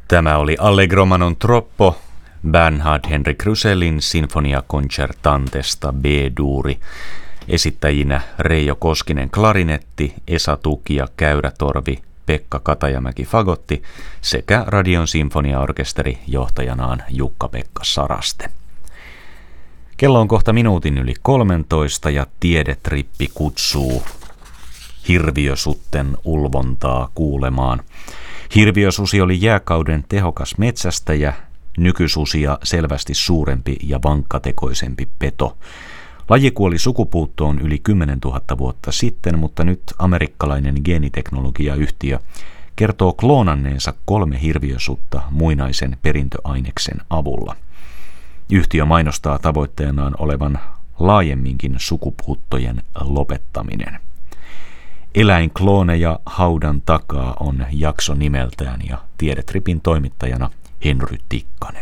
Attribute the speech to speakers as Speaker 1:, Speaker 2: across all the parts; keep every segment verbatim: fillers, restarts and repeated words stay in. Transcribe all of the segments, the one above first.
Speaker 1: Tämä oli Allegro ma non troppo, Bernhard Henrik Rusellin Sinfonia Concertantesta B-duuri. Esittäjinä Reijo Koskinen klarinetti, Esa Tukia käyrätorvi, Pekka Katajamäki fagotti sekä Radion sinfoniaorkesteri johtajanaan Jukka-Pekka Saraste. Kello on kohta minuutin yli kolmentoista ja Tiedetrippi kutsuu hirviösutten ulvontaa kuulemaan. Hirviösusi oli jääkauden tehokas metsästäjä, nykysusia selvästi suurempi ja vankkatekoisempi peto. Laji kuoli sukupuuttoon yli kymmenentuhatta vuotta sitten, mutta nyt amerikkalainen geeniteknologiayhtiö kertoo kloonanneensa kolme hirviösutta muinaisen perintöaineksen avulla. Yhtiö mainostaa tavoitteenaan olevan laajemminkin sukupuuttojen lopettaminen. Eläinklooneja haudan takaa on jakso nimeltään ja Tiedetripin toimittajana Henry Tikkanen.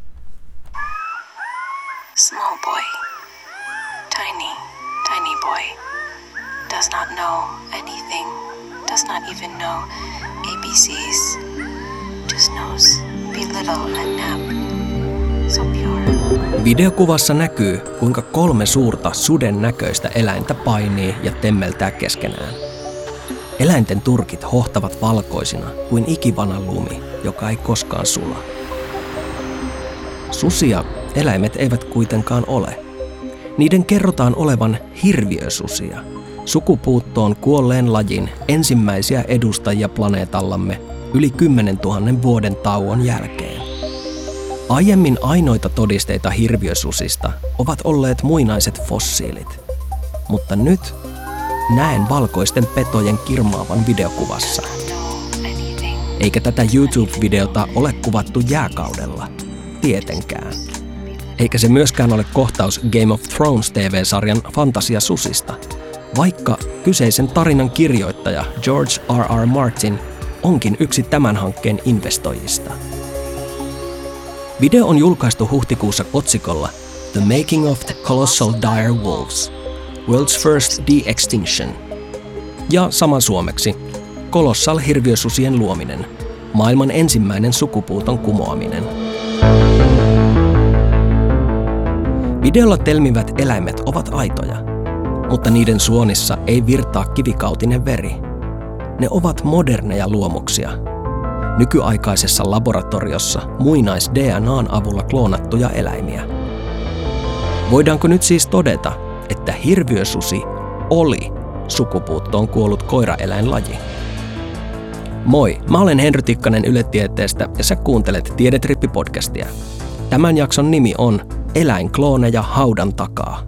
Speaker 2: Small boy, tiny, tiny boy, does not know anything, does not even know A B Cs, just knows be little and nap, so pure.
Speaker 3: Videokuvassa näkyy, kuinka kolme suurta suden näköistä eläintä painii ja temmeltää keskenään. Eläinten turkit hohtavat valkoisina kuin ikivana lumi, joka ei koskaan sula. Susia eläimet eivät kuitenkaan ole. Niiden kerrotaan olevan hirviösusia, sukupuuttoon kuolleen lajin ensimmäisiä edustajia planeetallamme yli kymmenen tuhannen vuoden tauon jälkeen. Aiemmin ainoita todisteita hirviösusista ovat olleet muinaiset fossiilit, mutta nyt näen valkoisten petojen kirmaavan videokuvassa. Eikä tätä YouTube-videota ole kuvattu jääkaudella, tietenkään. Eikä se myöskään ole kohtaus Game of Thrones T V-sarjan fantasiasusista, vaikka kyseisen tarinan kirjoittaja George R R. Martin onkin yksi tämän hankkeen investoijista. Video on julkaistu huhtikuussa otsikolla The Making of the Colossal Dire Wolves, World's First De-Extinction, ja saman suomeksi Colossal hirviösusien luominen, maailman ensimmäinen sukupuuton kumoaminen. Videolla telmivät eläimet ovat aitoja, mutta niiden suonissa ei virtaa kivikautinen veri. Ne ovat moderneja luomuksia, nykyaikaisessa laboratoriossa muinais-D N A:n avulla kloonattuja eläimiä. Voidaanko nyt siis todeta, että hirviösusi oli sukupuuttoon kuollut koiraeläinlaji? Moi, mä olen Henry Tikkanen Yle Tieteestä ja sä kuuntelet Tiedetrippi-podcastia. Tämän jakson nimi on Eläinklooneja haudan takaa.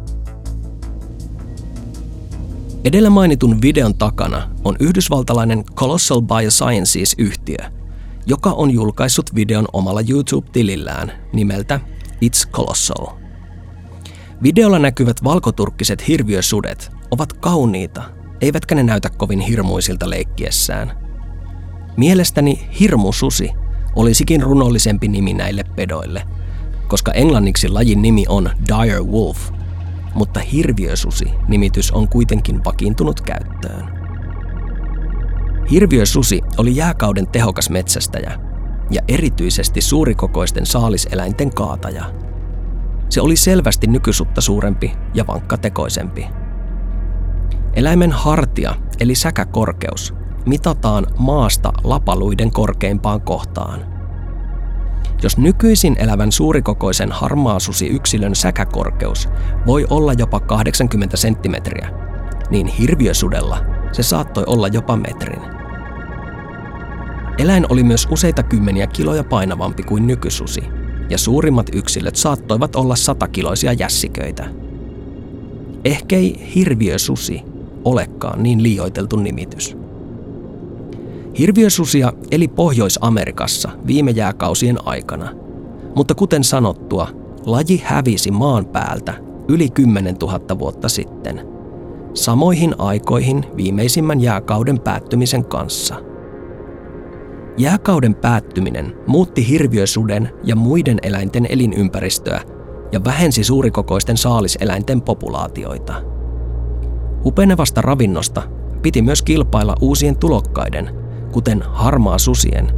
Speaker 3: Edellä mainitun videon takana on yhdysvaltalainen Colossal Biosciences-yhtiö, joka on julkaissut videon omalla YouTube-tilillään nimeltä It's Colossal. Videolla näkyvät valkoturkkiset hirviösudet ovat kauniita, eivätkä ne näytä kovin hirmuisilta leikkiessään. Mielestäni hirmususi olisikin runollisempi nimi näille pedoille, koska englanniksi lajin nimi on dire wolf, mutta hirviösusi-nimitys on kuitenkin vakiintunut käyttöön. Hirviösusi oli jääkauden tehokas metsästäjä ja erityisesti suurikokoisten saaliseläinten kaataja. Se oli selvästi nykysutta suurempi ja vankkatekoisempi. Eläimen hartia eli säkäkorkeus mitataan maasta lapaluiden korkeimpaan kohtaan. Jos nykyisin elävän suurikokoisen harmaasusiyksilön säkäkorkeus voi olla jopa kahdeksankymmentä senttimetriä, niin hirviösudella se saattoi olla jopa metrin. Eläin oli myös useita kymmeniä kiloja painavampi kuin nykysusi, ja suurimmat yksilöt saattoivat olla satakiloisia jässiköitä. Ehkei hirviösusi olekaan niin liioiteltu nimitys. Hirviösusia eli Pohjois-Amerikassa viime jääkausien aikana, mutta kuten sanottua, laji hävisi maan päältä yli kymmenen tuhatta vuotta sitten, samoihin aikoihin viimeisimmän jääkauden päättymisen kanssa. Jääkauden päättyminen muutti hirviösuden ja muiden eläinten elinympäristöä ja vähensi suurikokoisten saaliseläinten populaatioita. Hupenevasta ravinnosta piti myös kilpailla uusien tulokkaiden, kuten harmaasusien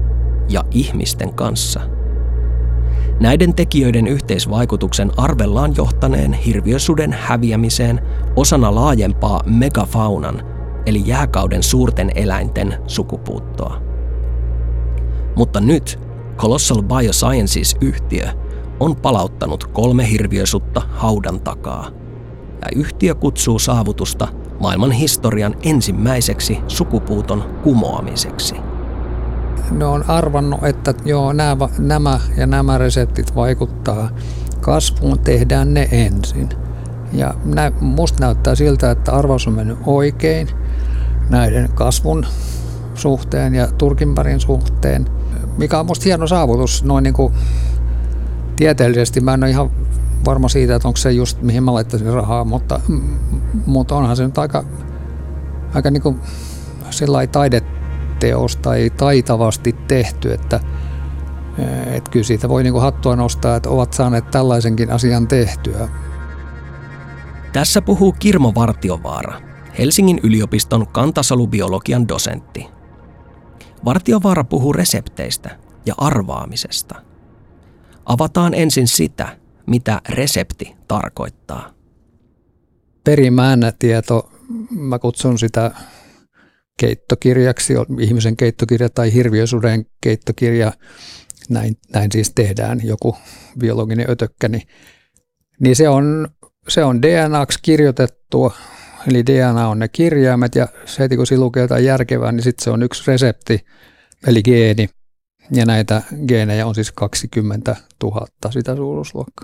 Speaker 3: ja ihmisten kanssa. Näiden tekijöiden yhteisvaikutuksen arvellaan johtaneen hirviösuden häviämiseen osana laajempaa megafaunan, eli jääkauden suurten eläinten sukupuuttoa. Mutta nyt Colossal Biosciences-yhtiö on palauttanut kolme hirviösutta haudan takaa, ja yhtiö kutsuu saavutusta maailman historian ensimmäiseksi sukupuuton kumoamiseksi.
Speaker 4: Ne on arvannut, että joo, nämä, nämä ja nämä reseptit vaikuttaa kasvuun, tehdään ne ensin. Ja nä, musta näyttää siltä, että arvaus on mennyt oikein näiden kasvun suhteen ja turkinpärin suhteen, mikä on musta hieno saavutus noin niin kuin tieteellisesti. Mä en ole ihan varma siitä, että onko se just mihin mä laittaisin rahaa, mutta, mutta onhan se nyt aika, aika niin kuin sellainen taideteos tai taitavasti tehty, että, että kyllä siitä voi niin kuin hattua nostaa, että ovat saaneet tällaisenkin asian tehtyä.
Speaker 3: Tässä puhuu Kirmo Vartiovaara, Helsingin yliopiston kantasolubiologian dosentti. Vartiovaara puhuu resepteistä ja arvaamisesta. Avataan ensin sitä, mitä resepti tarkoittaa.
Speaker 4: Perimmäinen tieto, mä kutsun sitä keittokirjaksi, ihmisen keittokirja tai hirviösuden keittokirja, näin, näin siis tehdään joku biologinen ötökkä, niin, niin se on, se on D N A:ksi kirjoitettua, eli D N A on ne kirjaimet ja se heti kun siinä lukee jotain järkevää, niin sitten se on yksi resepti, eli geeni. Ja näitä geenejä on siis kaksikymmentätuhatta sitä suuruusluokkaa.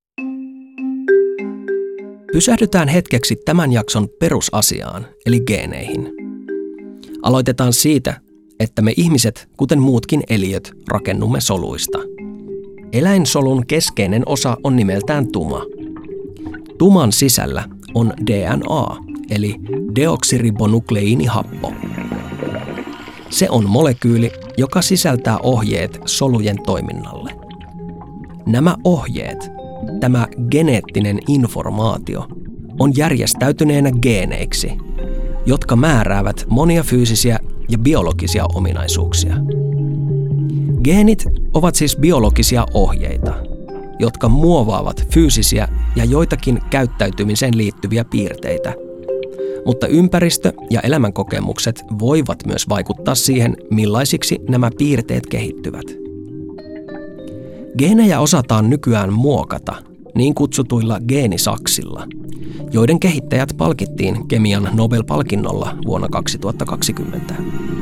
Speaker 3: Pysähdytään hetkeksi tämän jakson perusasiaan, eli geeneihin. Aloitetaan siitä, että me ihmiset, kuten muutkin eliöt, rakennumme soluista. Eläinsolun keskeinen osa on nimeltään tuma. Tuman sisällä on D N A, eli deoksiribonukleiinihappo. Se on molekyyli, joka sisältää ohjeet solujen toiminnalle. Nämä ohjeet, tämä geneettinen informaatio, on järjestäytyneenä geeneiksi, jotka määräävät monia fyysisiä ja biologisia ominaisuuksia. Geenit ovat siis biologisia ohjeita, jotka muovaavat fyysisiä ja joitakin käyttäytymiseen liittyviä piirteitä. Mutta ympäristö ja elämänkokemukset voivat myös vaikuttaa siihen, millaisiksi nämä piirteet kehittyvät. Geenejä osataan nykyään muokata niin kutsutuilla geenisaksilla, joiden kehittäjät palkittiin kemian Nobel-palkinnolla vuonna kaksituhattakaksikymmentä.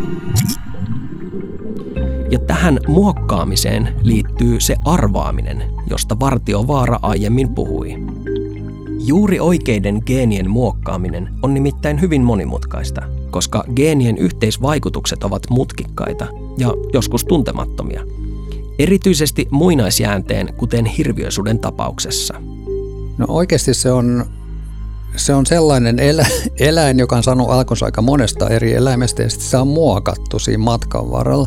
Speaker 3: Ja tähän muokkaamiseen liittyy se arvaaminen, josta Vartiovaara aiemmin puhui. Juuri oikeiden geenien muokkaaminen on nimittäin hyvin monimutkaista, koska geenien yhteisvaikutukset ovat mutkikkaita ja joskus tuntemattomia, erityisesti muinaisjäänteen, kuten hirviösuden tapauksessa.
Speaker 4: No oikeasti se on, se on sellainen elä, eläin, joka on saanut alkunsa aika monesta eri eläimestä ja sitten se on muokattu siinä matkan varrella.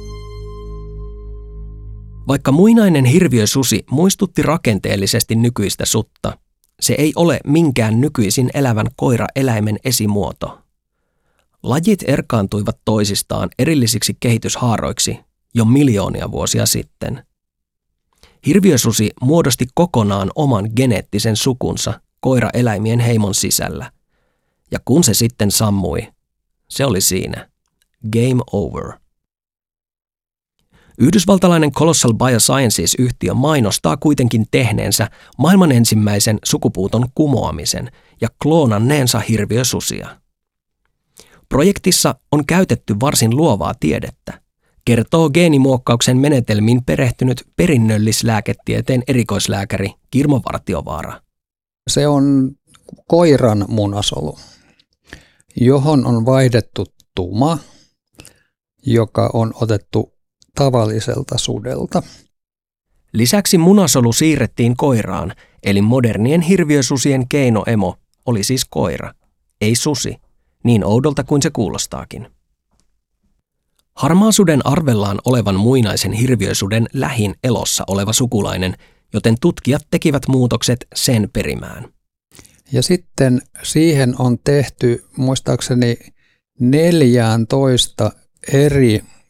Speaker 3: Vaikka muinainen hirviösusi muistutti rakenteellisesti nykyistä sutta, se ei ole minkään nykyisin elävän koira-eläimen esimuoto. Lajit erkaantuivat toisistaan erillisiksi kehityshaaroiksi jo miljoonia vuosia sitten. Hirviösusi muodosti kokonaan oman geneettisen sukunsa koira-eläimien heimon sisällä. Ja kun se sitten sammui, se oli siinä. Game over. Yhdysvaltalainen Colossal Biosciences-yhtiö mainostaa kuitenkin tehneensä maailman ensimmäisen sukupuuton kumoamisen ja kloonanneensa hirviösusia. Projektissa on käytetty varsin luovaa tiedettä, kertoo geenimuokkauksen menetelmiin perehtynyt perinnöllislääketieteen erikoislääkäri Kirmo Vartiovaara.
Speaker 4: Se on koiran munasolu, johon on vaihdettu tuma, joka on otettu tavalliselta sudelta.
Speaker 3: Lisäksi munasolu siirrettiin koiraan, eli modernien hirviösusien keinoemo oli siis koira, ei susi, niin oudolta kuin se kuulostaakin. Harmaasuden arvellaan olevan muinaisen hirviösuden lähin elossa oleva sukulainen, joten tutkijat tekivät muutokset sen perimään.
Speaker 4: Ja sitten siihen on tehty muistaakseni neljääntoista eri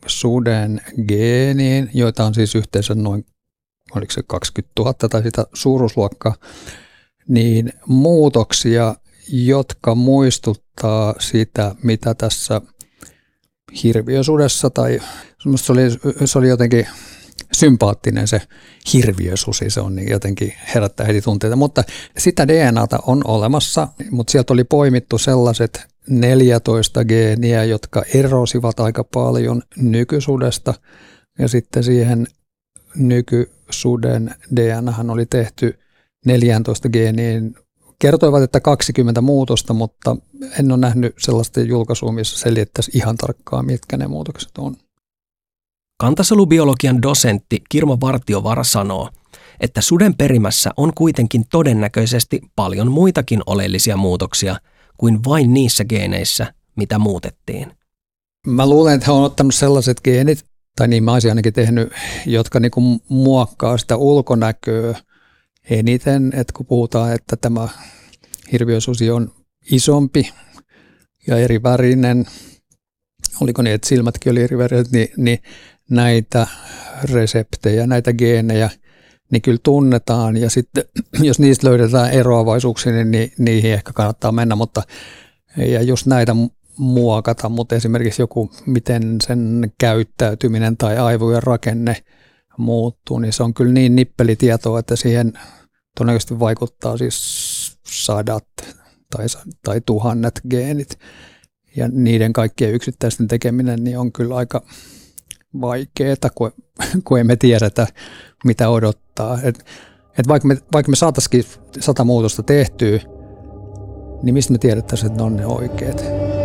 Speaker 4: suden geeniin, joita on siis yhteensä noin, oliko se kaksikymmentätuhatta tai sitä suuruusluokkaa, niin muutoksia, jotka muistuttaa sitä, mitä tässä hirviösudessa tai se oli, se oli jotenkin sympaattinen se hirviösusi, se on niin jotenkin herättää heti tunteita, mutta sitä D N A:ta on olemassa, mutta sieltä oli poimittu sellaiset neljätoista geeniä, jotka erosivat aika paljon nykysudesta ja sitten siihen nykysuden D N A:han oli tehty neljätoista geeniin. Kertoivat, että kaksikymmentä muutosta, mutta en ole nähnyt sellaista julkaisua, missä selitettäisiin ihan tarkkaan, mitkä ne muutokset on.
Speaker 3: Kantasolubiologian dosentti Kirmo Vartiovaara sanoo, että suden perimässä on kuitenkin todennäköisesti paljon muitakin oleellisia muutoksia kuin vain niissä geeneissä, mitä muutettiin.
Speaker 4: Mä luulen, että he on ottanut sellaiset geenit, tai niin mä olisin ainakin tehnyt, jotka niinku muokkaa sitä ulkonäköä eniten, että kun puhutaan, että tämä hirviösusi on isompi ja eri värinen, oliko niin, että silmätkin oli eri väriset, niin, niin näitä reseptejä, näitä geenejä, niin kyllä tunnetaan ja sitten jos niistä löydetään eroavaisuuksia, niin, niin niihin ehkä kannattaa mennä, mutta ja just näitä muokata, mutta esimerkiksi joku, miten sen käyttäytyminen tai aivojen rakenne muuttuu, niin se on kyllä niin nippelitietoa, että siihen todennäköisesti vaikuttaa siis sadat tai, tai tuhannet geenit. Ja niiden kaikkien yksittäisten tekeminen niin on kyllä aika vaikeaa, kun, kun emme tiedetä, mitä odottaa. Et, et vaikka me, vaikka me saataisiin sata muutosta tehtyä, niin mistä me tiedettäisiin, että ne on ne oikeat?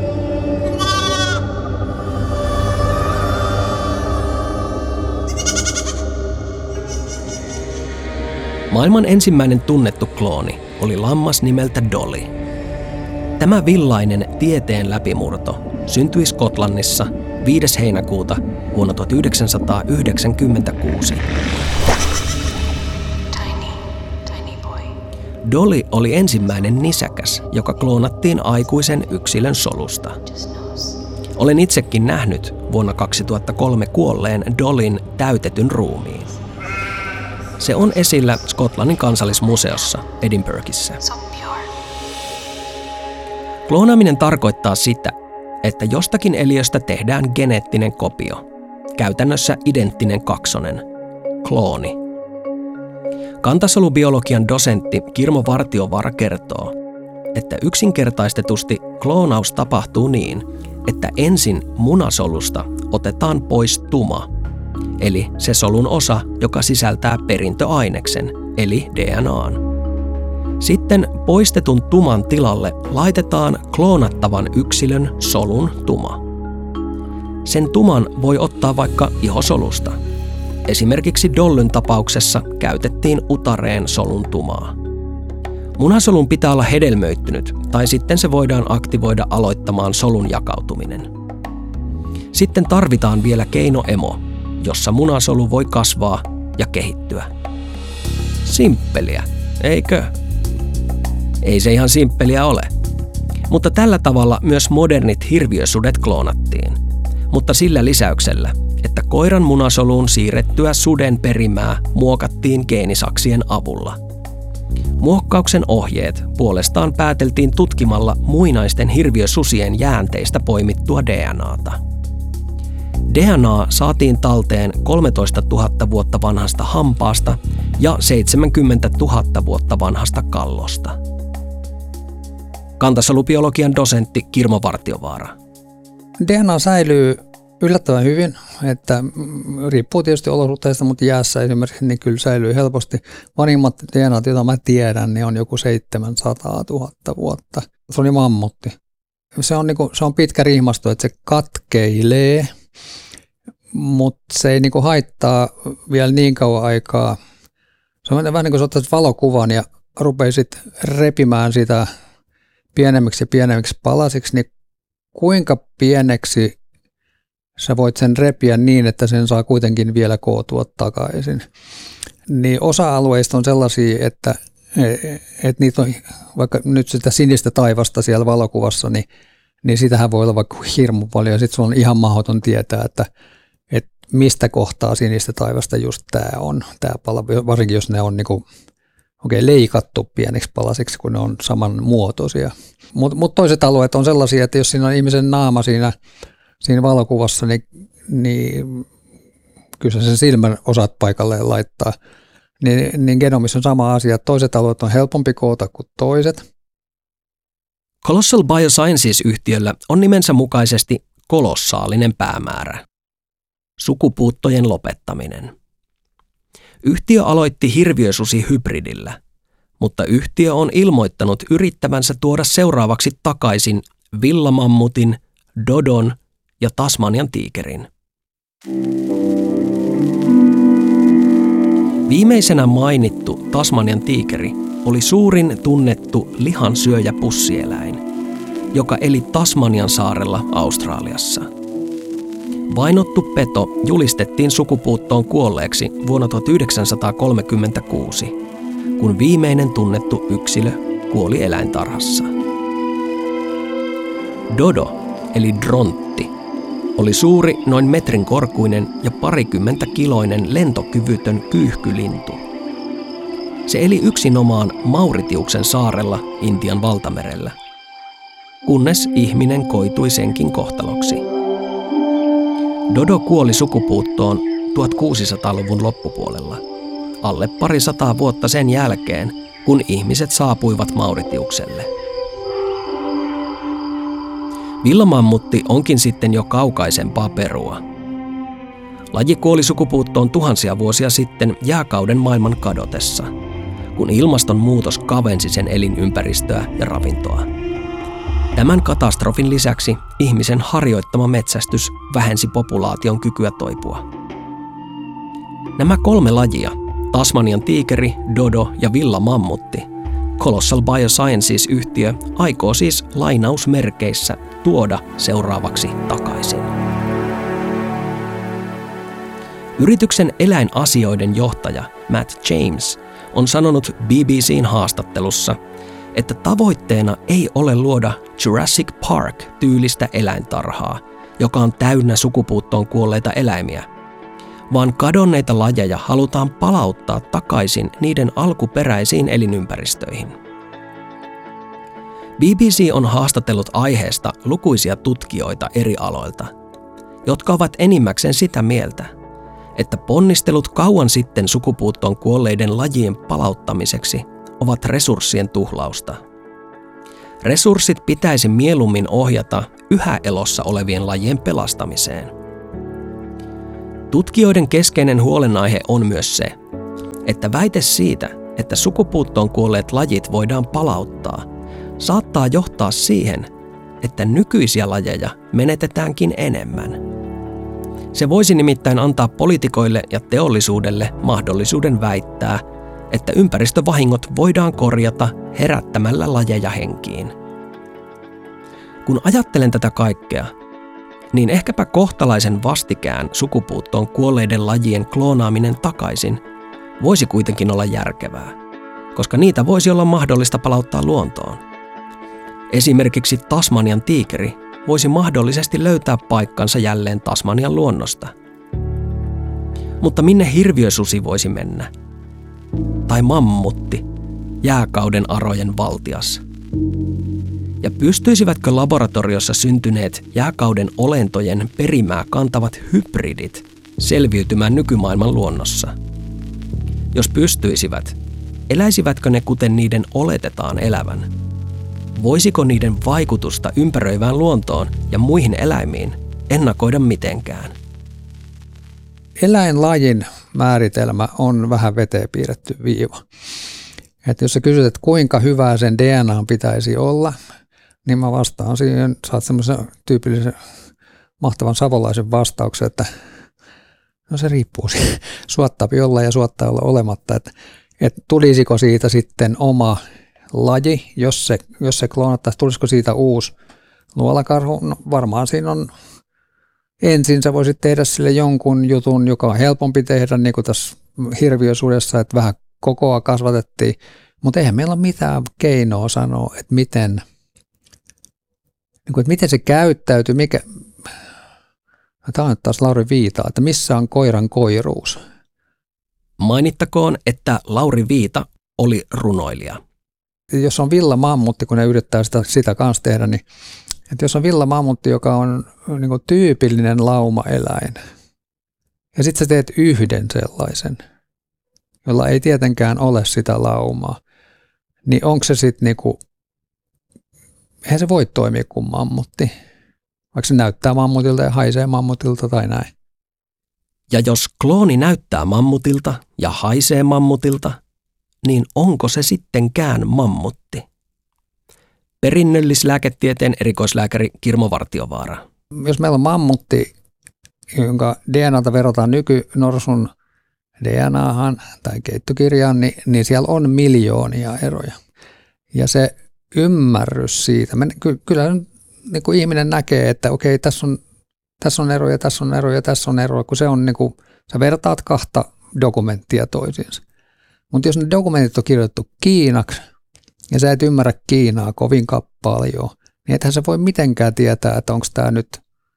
Speaker 3: Maailman ensimmäinen tunnettu klooni oli lammas nimeltä Dolly. Tämä villainen tieteen läpimurto syntyi Skotlannissa viides heinäkuuta vuonna tuhatyhdeksänsataayhdeksänkymmentäkuusi.
Speaker 2: Tiny, tiny boy.
Speaker 3: Dolly oli ensimmäinen nisäkäs, joka kloonattiin aikuisen yksilön solusta.
Speaker 2: Just knows.
Speaker 3: Olen itsekin nähnyt vuonna kaksituhattakolme kuolleen Dollyn täytetyn ruumiin. Se on esillä Skotlannin kansallismuseossa Edinburghissa.
Speaker 2: So pure.
Speaker 3: Kloonaaminen tarkoittaa sitä, että jostakin eliöstä tehdään geneettinen kopio, käytännössä identtinen kaksonen, klooni. Kantasolubiologian dosentti Kirmo Vartiovaara kertoo, että yksinkertaistetusti kloonaus tapahtuu niin, että ensin munasolusta otetaan pois tuma, eli se solun osa, joka sisältää perintöaineksen, eli D N A:n. Sitten poistetun tuman tilalle laitetaan kloonattavan yksilön solun tuma. Sen tuman voi ottaa vaikka ihosolusta. Esimerkiksi Dollyn tapauksessa käytettiin utareen solun tumaa. Munasolun pitää olla hedelmöittynyt, tai sitten se voidaan aktivoida aloittamaan solun jakautuminen. Sitten tarvitaan vielä keinoemo, jossa munasolu voi kasvaa ja kehittyä. Simppeliä, eikö? Ei se ihan simppeliä ole. Mutta tällä tavalla myös modernit hirviösudet kloonattiin. Mutta sillä lisäyksellä, että koiran munasoluun siirrettyä suden perimää muokattiin geenisaksien avulla. Muokkauksen ohjeet puolestaan pääteltiin tutkimalla muinaisten hirviösusien jäänteistä poimittua D N A:ta. D N A saatiin talteen kolmetoistatuhatta vuotta vanhasta hampaasta ja seitsemänkymmentätuhatta vuotta vanhasta kallosta. Kantasolubiologian dosentti Kirmo Vartiovaara.
Speaker 4: D N A säilyy yllättävän hyvin, että riippuu tietysti olosuhteista, mutta jäässä esimerkiksi niin kyllä säilyy helposti. Vanhimmat D N A:t, joita mä tiedän, niin on joku seitsemänsataatuhatta vuotta. Se oli mammutti. Se on, niin kuin, se on pitkä rihmasto, että se katkeilee, mutta se ei niin kuin haittaa vielä niin kauan aikaa. Se on vähän niin kuin sä ottaisit valokuvan ja rupeisit repimään sitä pienemmiksi ja pienemmiksi palasiksi, niin kuinka pieneksi sä voit sen repiä niin, että sen saa kuitenkin vielä kootua takaisin. Niin osa-alueista on sellaisia, että, että niitä on vaikka nyt sitä sinistä taivasta siellä valokuvassa, niin, niin sitähän voi olla vaikka hirmu paljon. Ja sitten sulla on ihan mahdoton tietää, että mistä kohtaa sinistä taivasta just tämä on, tämä pala, varsinkin jos ne on niinku, okay, leikattu pieniksi palasiksi, kun ne on samanmuotoisia. Mutta mut toiset alueet on sellaisia, että jos siinä on ihmisen naama siinä, siinä valokuvassa, niin, niin kyllä sen silmän osaat paikalleen laittaa. Niin, niin genomissa on sama asia. Toiset alueet on helpompi koota kuin toiset.
Speaker 3: Colossal Biosciences-yhtiöllä on nimensä mukaisesti kolossaalinen päämäärä. Sukupuuttojen lopettaminen. Yhtiö aloitti hirviösusihybridillä, mutta yhtiö on ilmoittanut yrittävänsä tuoda seuraavaksi takaisin villamammutin, dodon ja Tasmanian tiikerin. Viimeisenä mainittu Tasmanian tiikeri oli suurin tunnettu lihansyöjäpussieläin, joka eli Tasmanian saarella Australiassa. Vainottu peto julistettiin sukupuuttoon kuolleeksi vuonna tuhatyhdeksänsataakolmekymmentäkuusi, kun viimeinen tunnettu yksilö kuoli eläintarhassa. Dodo, eli drontti, oli suuri, noin metrin korkuinen ja parikymmentä kiloinen lentokyvytön kyyhkylintu. Se eli yksinomaan Mauritiuksen saarella Intian valtamerellä, kunnes ihminen koitui senkin kohtaloksi. Dodo kuoli sukupuuttoon tuhatkuusisataaluvun loppupuolella, alle parisataa vuotta sen jälkeen, kun ihmiset saapuivat Mauritiukselle. Villamammutti onkin sitten jo kaukaisempaa perua. Laji kuoli sukupuuttoon tuhansia vuosia sitten jääkauden maailman kadotessa, kun ilmastonmuutos kavensi sen elinympäristöä ja ravintoa. Tämän katastrofin lisäksi ihmisen harjoittama metsästys vähensi populaation kykyä toipua. Nämä kolme lajia, Tasmanian tiikeri, dodo ja villamammutti, Colossal Biosciences-yhtiö aikoo siis lainausmerkeissä tuoda seuraavaksi takaisin. Yrityksen eläinasioiden johtaja Matt James on sanonut B B C:n haastattelussa, että tavoitteena ei ole luoda Jurassic Park-tyylistä eläintarhaa, joka on täynnä sukupuuttoon kuolleita eläimiä, vaan kadonneita lajeja halutaan palauttaa takaisin niiden alkuperäisiin elinympäristöihin. B B C on haastatellut aiheesta lukuisia tutkijoita eri aloilta, jotka ovat enimmäkseen sitä mieltä, että ponnistelut kauan sitten sukupuuttoon kuolleiden lajien palauttamiseksi ovat resurssien tuhlausta. Resurssit pitäisi mieluummin ohjata yhä elossa olevien lajien pelastamiseen. Tutkijoiden keskeinen huolenaihe on myös se, että väite siitä, että sukupuuttoon kuolleet lajit voidaan palauttaa, saattaa johtaa siihen, että nykyisiä lajeja menetetäänkin enemmän. Se voisi nimittäin antaa poliitikoille ja teollisuudelle mahdollisuuden väittää, että ympäristövahingot voidaan korjata herättämällä lajeja henkiin. Kun ajattelen tätä kaikkea, niin ehkäpä kohtalaisen vastikään sukupuuttoon kuolleiden lajien kloonaaminen takaisin voisi kuitenkin olla järkevää, koska niitä voisi olla mahdollista palauttaa luontoon. Esimerkiksi Tasmanian tiikeri voisi mahdollisesti löytää paikkansa jälleen Tasmanian luonnosta. Mutta minne hirviösusi voisi mennä? Tai mammutti, jääkauden arojen valtias? Ja pystyisivätkö laboratoriossa syntyneet jääkauden olentojen perimää kantavat hybridit selviytymään nykymaailman luonnossa? Jos pystyisivät, eläisivätkö ne kuten niiden oletetaan elävän? Voisiko niiden vaikutusta ympäröivään luontoon ja muihin eläimiin ennakoida mitenkään?
Speaker 4: Eläinlajin määritelmä on vähän veteen piirretty viiva. Että jos sä kysyt, että kuinka hyvää sen D N A pitäisi olla, niin mä vastaan siihen, saat semmoisen tyypillisen mahtavan savolaisen vastauksen, että no se riippuu siitä. Suottaapi olla ja suottaa olla olematta, että, että tulisiko siitä sitten oma laji, jos se, jos se kloonattaisiin, tulisiko siitä uusi luolakarhu? No varmaan siinä on, ensin sä voisit tehdä sille jonkun jutun, joka on helpompi tehdä, niin kuin tässä hirviösudessa, että vähän kokoa kasvatettiin, mutta eihän meillä ole mitään keinoa sanoa, että miten, niin kuin, että miten se käyttäytyy, mikä, Tämä on taas Lauri Viita, että missä on koiran koiruus?
Speaker 3: Mainittakoon, että Lauri Viita oli runoilija.
Speaker 4: Jos on villamammutti, kun ne yrittää sitä, sitä kanssa tehdä, niin että jos on villamammutti, joka on niin kuin tyypillinen laumaeläin, ja sitten sä teet yhden sellaisen, jolla ei tietenkään ole sitä laumaa, niin onko se sitten niinku, eihän se voi toimia kuin mammutti, vaikka se näyttää mammutilta ja haisee mammutilta tai näin.
Speaker 3: Ja jos klooni näyttää mammutilta ja haisee mammutilta, niin onko se sittenkään mammutti? Perinnöllislääketieteen erikoislääkäri Kirmo Vartiovaara.
Speaker 4: Jos meillä on mammutti, jonka D N A:ta verrataan nykynorsun D N A:han tai keittokirjaan, niin, niin siellä on miljoonia eroja. Ja se ymmärrys siitä, me, ky, kyllä niin kuin ihminen näkee, että okei, tässä on, tässä on eroja, tässä on eroja, tässä on eroja, kun se on niin kuin, sä vertaat kahta dokumenttia toisiinsa. Mutta jos ne dokumentit on kirjoitettu kiinaksi ja sä et ymmärrä Kiinaa kovinkaan paljon, niin ethän sä voi mitenkään tietää, että onko tämä nyt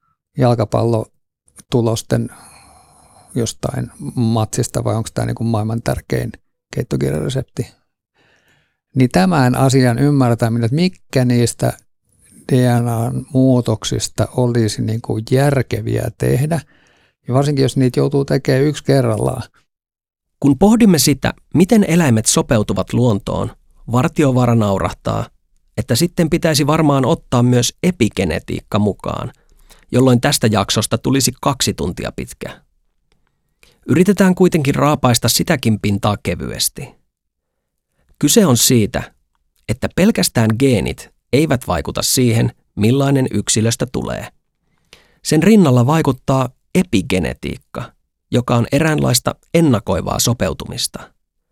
Speaker 4: jalkapallotulosten jostain matsista vai onko tämä niin kuin maailman tärkein keittokirjaresepti. Niin tämän asian ymmärtäminen, että mitkä niistä D N A-muutoksista olisi niin kuin järkeviä tehdä, ja varsinkin jos niitä joutuu tekemään yksi kerrallaan.
Speaker 3: Kun pohdimme sitä, miten eläimet sopeutuvat luontoon, Vartiovaara naurahtaa, että sitten pitäisi varmaan ottaa myös epigenetiikka mukaan, jolloin tästä jaksosta tulisi kaksi tuntia pitkä. Yritetään kuitenkin raapaista sitäkin pintaa kevyesti. Kyse on siitä, että pelkästään geenit eivät vaikuta siihen, millainen yksilöstä tulee. Sen rinnalla vaikuttaa epigenetiikka, joka on eräänlaista ennakoivaa sopeutumista.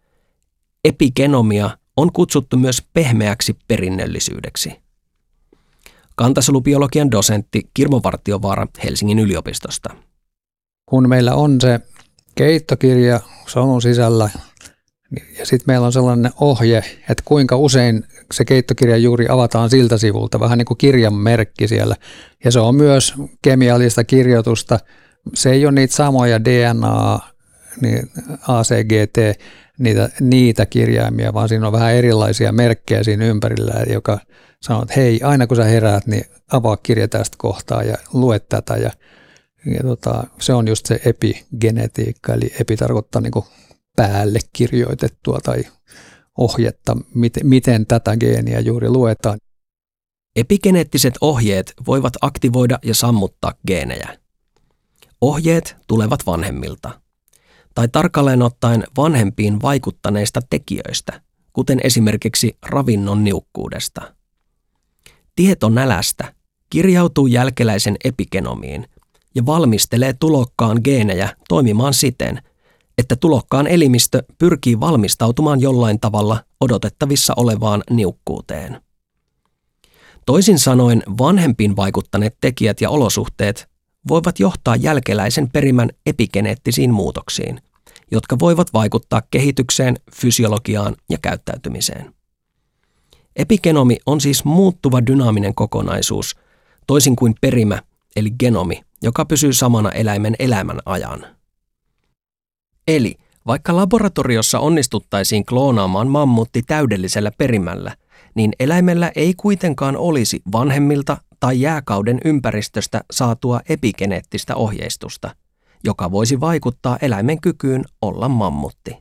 Speaker 3: Epigenomia on kutsuttu myös pehmeäksi perinnöllisyydeksi. Kantasolubiologian dosentti Kirmo Vartiovaara Helsingin yliopistosta.
Speaker 4: Kun meillä on se keittokirja solun sisällä ja sitten meillä on sellainen ohje, että kuinka usein se keittokirja juuri avataan siltä sivulta, vähän niin kuin kirjan merkki siellä. Ja se on myös kemiallista kirjoitusta. Se ei ole niitä samoja D N A, niin A C G T, niitä, niitä kirjaimia, vaan siinä on vähän erilaisia merkkejä siinä ympärillä, joka sanoo, että hei, aina kun sä heräät, niin avaa kirja tästä kohtaa ja lue tätä. Ja, ja tota, se on just se epigenetiikka, eli epi tarkoittaa niin kuin päälle kirjoitettua tai ohjetta, miten, miten tätä geeniä juuri luetaan.
Speaker 3: Epigeneettiset ohjeet voivat aktivoida ja sammuttaa geenejä. Ohjeet tulevat vanhemmilta, tai tarkalleen ottaen vanhempiin vaikuttaneista tekijöistä, kuten esimerkiksi ravinnon niukkuudesta. Tieto nälästä kirjautuu jälkeläisen epigenomiin ja valmistelee tulokkaan geenejä toimimaan siten, että tulokkaan elimistö pyrkii valmistautumaan jollain tavalla odotettavissa olevaan niukkuuteen. Toisin sanoen vanhempiin vaikuttaneet tekijät ja olosuhteet voivat johtaa jälkeläisen perimän epigeneettisiin muutoksiin, jotka voivat vaikuttaa kehitykseen, fysiologiaan ja käyttäytymiseen. Epigenomi on siis muuttuva dynaaminen kokonaisuus, toisin kuin perimä eli genomi, joka pysyy samana eläimen elämän ajan. Eli vaikka laboratoriossa onnistuttaisiin kloonaamaan mammutti täydellisellä perimällä, niin eläimellä ei kuitenkaan olisi vanhemmilta tai jääkauden ympäristöstä saatua epigeneettistä ohjeistusta, joka voisi vaikuttaa eläimen kykyyn olla mammutti.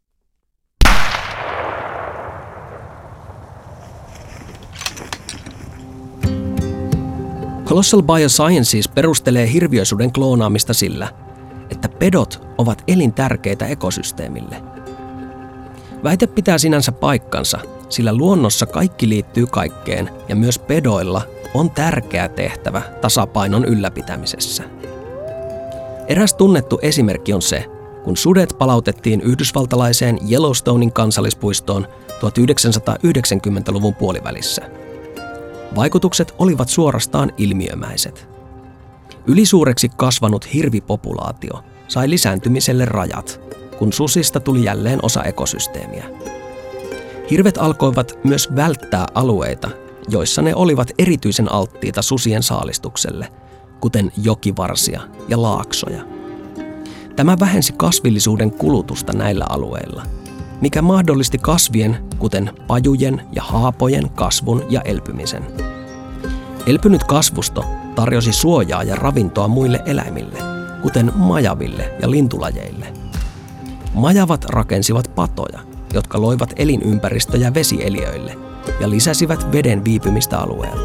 Speaker 3: Colossal Biosciences perustelee hirviösuden kloonaamista sillä, että pedot ovat elintärkeitä ekosysteemille. Väite pitää sinänsä paikkansa, sillä luonnossa kaikki liittyy kaikkeen ja myös pedoilla on tärkeä tehtävä tasapainon ylläpitämisessä. Eräs tunnettu esimerkki on se, kun sudet palautettiin yhdysvaltalaiseen Yellowstonein kansallispuistoon tuhatyhdeksänsataayhdeksänkymmentäluvun puolivälissä. Vaikutukset olivat suorastaan ilmiömäiset. Ylisuureksi kasvanut hirvipopulaatio sai lisääntymiselle rajat, kun susista tuli jälleen osa ekosysteemiä. Hirvet alkoivat myös välttää alueita, joissa ne olivat erityisen alttiita susien saalistukselle, kuten jokivarsia ja laaksoja. Tämä vähensi kasvillisuuden kulutusta näillä alueilla, mikä mahdollisti kasvien, kuten pajujen ja haapojen, kasvun ja elpymisen. Elpynyt kasvusto tarjosi suojaa ja ravintoa muille eläimille, kuten majaville ja lintulajeille. Majavat rakensivat patoja, jotka loivat elinympäristöjä vesieliöille ja lisäsivät veden viipymistä alueella.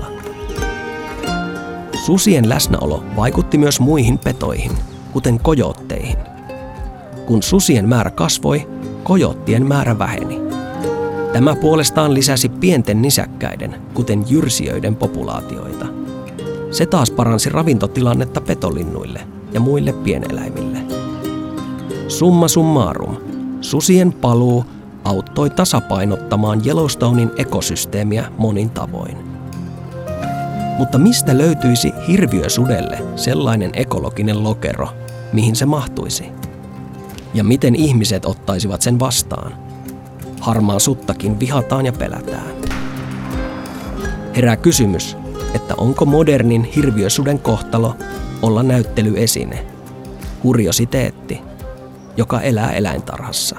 Speaker 3: Susien läsnäolo vaikutti myös muihin petoihin, kuten kojootteihin. Kun susien määrä kasvoi, kojoottien määrä väheni. Tämä puolestaan lisäsi pienten nisäkkäiden, kuten jyrsijöiden populaatioita. Se taas paransi ravintotilannetta petolinnuille ja muille pieneläimille. Summa summarum, susien paluu auttoi tasapainottamaan Yellowstonein ekosysteemiä monin tavoin. Mutta mistä löytyisi hirviösudelle sellainen ekologinen lokero, mihin se mahtuisi? Ja miten ihmiset ottaisivat sen vastaan? Harmaa suttakin vihataan ja pelätään. Herää kysymys, että onko modernin hirviösuden kohtalo olla näyttelyesine, kuriositeetti, joka elää eläintarhassa.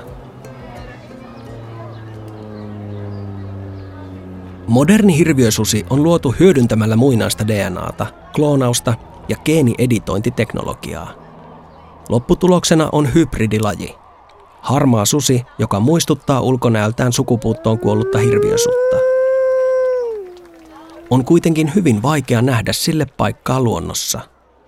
Speaker 3: Moderni hirviösusi on luotu hyödyntämällä muinaista D N A:ta, kloonausta ja geenieditointiteknologiaa. Lopputuloksena on hybridilaji. Harmaa susi, joka muistuttaa ulkonäöltään sukupuuttoon kuollutta hirviösutta. On kuitenkin hyvin vaikea nähdä sille paikkaa luonnossa.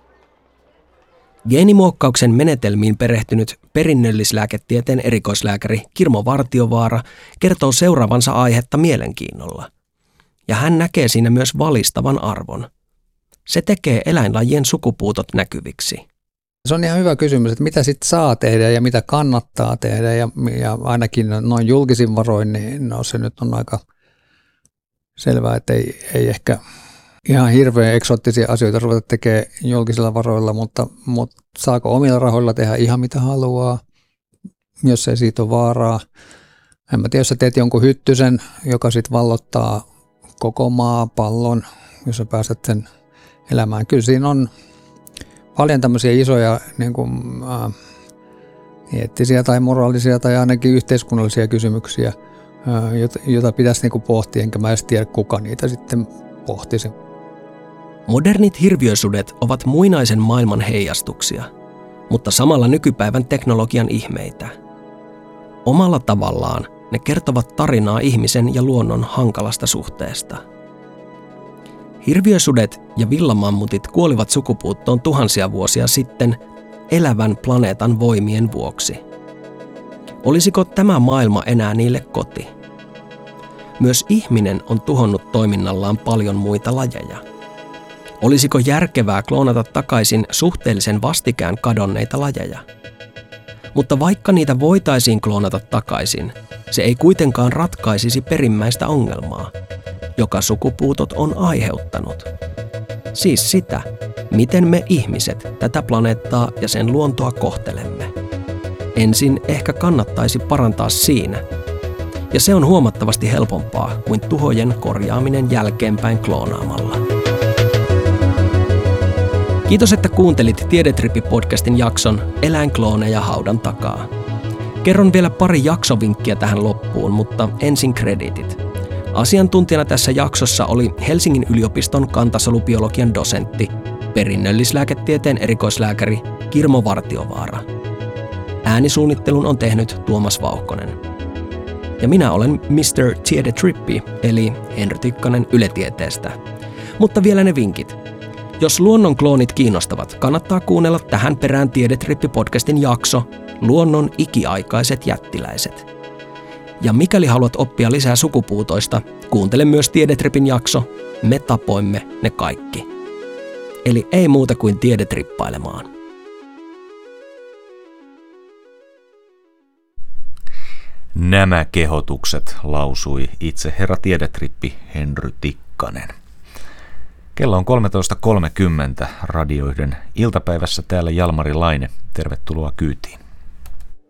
Speaker 3: Geenimuokkauksen menetelmiin perehtynyt perinnöllislääketieteen erikoislääkäri Kirmo Vartiovaara kertoo seuraavansa aihetta mielenkiinnolla. Ja hän näkee siinä myös valistavan arvon. Se tekee eläinlajien sukupuutot näkyviksi.
Speaker 4: Se on ihan hyvä kysymys, että mitä sitten saa tehdä ja mitä kannattaa tehdä. Ja, ja ainakin noin julkisin varoin, niin no, se nyt on aika selvää, että ei, ei ehkä ihan hirveän eksoottisia asioita ruveta tekemään julkisilla varoilla, mutta, mutta saako omilla rahoilla tehdä ihan mitä haluaa, jos ei siitä ole vaaraa. En mä tiedä, jos sä teet jonkun hyttysen, joka sitten vallottaa koko maapallon, jos sä pääset sen elämään. Kyllä siinä on paljon tämmöisiä isoja niin kuin, äh, eettisiä tai moraalisia tai ainakin yhteiskunnallisia kysymyksiä, äh, jota, jota pitäisi niin kuin pohtia, enkä mä edes tiedä, kuka niitä sitten pohtisi.
Speaker 3: Modernit hirviösudet ovat muinaisen maailman heijastuksia, mutta samalla nykypäivän teknologian ihmeitä. Omalla tavallaan ne kertovat tarinaa ihmisen ja luonnon hankalasta suhteesta. Hirviösudet ja villamammutit kuolivat sukupuuttoon tuhansia vuosia sitten elävän planeetan voimien vuoksi. Olisiko tämä maailma enää niille koti? Myös ihminen on tuhonnut toiminnallaan paljon muita lajeja. Olisiko järkevää kloonata takaisin suhteellisen vastikään kadonneita lajeja? Mutta vaikka niitä voitaisiin kloonata takaisin, se ei kuitenkaan ratkaisisi perimmäistä ongelmaa, joka sukupuutot on aiheuttanut. Siis sitä, miten me ihmiset tätä planeettaa ja sen luontoa kohtelemme. Ensin ehkä kannattaisi parantaa siinä. Ja se on huomattavasti helpompaa kuin tuhojen korjaaminen jälkeenpäin kloonaamalla. Kiitos, että kuuntelit Tiedetrippi-podcastin jakson Eläinklooneja haudan takaa. Kerron vielä pari jaksovinkkiä tähän loppuun, mutta ensin krediitit. Asiantuntijana tässä jaksossa oli Helsingin yliopiston kantasolubiologian dosentti, perinnöllislääketieteen erikoislääkäri Kirmo Vartiovaara. Äänisuunnittelun on tehnyt Tuomas Vauhkonen. Ja minä olen mister Tiedetrippi, eli Henry Tikkanen Yle Tieteestä. Mutta vielä ne vinkit. Jos luonnon kloonit kiinnostavat, kannattaa kuunnella tähän perään Tiedetrippi-podcastin jakso Luonnon ikiaikaiset jättiläiset. Ja mikäli haluat oppia lisää sukupuutoista, kuuntele myös Tiedetrippin jakso Me tapoimme ne kaikki. Eli ei muuta kuin tiedetrippailemaan.
Speaker 1: Nämä kehotukset lausui itse herra Tiedetrippi Henry Tikkanen. Kello on kolmetoista kolmekymmentä radioiden iltapäivässä täällä Jalmari Laine. Tervetuloa kyytiin.